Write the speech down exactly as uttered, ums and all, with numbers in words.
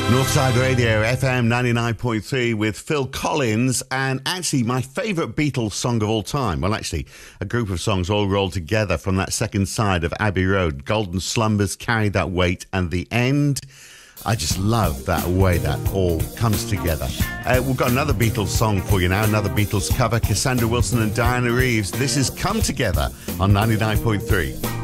Northside Radio, F M ninety-nine point three with Phil Collins, and actually my favourite Beatles song of all time. Well, actually, a group of songs all rolled together from that second side of Abbey Road. Golden Slumbers, Carry That Weight, and The End. I just love that way that all comes together. Uh, we've got another Beatles song for you now, another Beatles cover. Cassandra Wilson and Diana Reeves. This is Come Together on ninety-nine point three.